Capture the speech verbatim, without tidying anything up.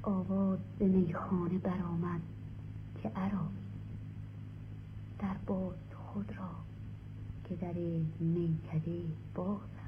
آواز به میخانه برآمد که عراقی در باز خود را که در میکده باز است.